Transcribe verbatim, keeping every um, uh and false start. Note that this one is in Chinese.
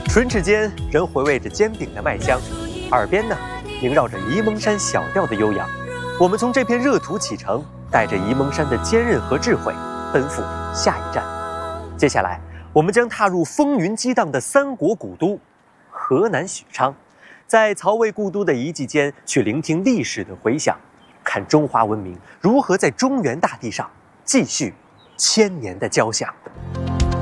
唇齿间仍回味着煎饼的麦香，耳边呢萦绕着沂蒙山小调的悠扬。我们从这片热土启程，带着沂蒙山的坚韧和智慧，奔赴下一站。接下来，我们将踏入风云激荡的三国古都河南许昌，在曹魏故都的遗迹间，去聆听历史的回响，看中华文明如何在中原大地上继续千年的交响。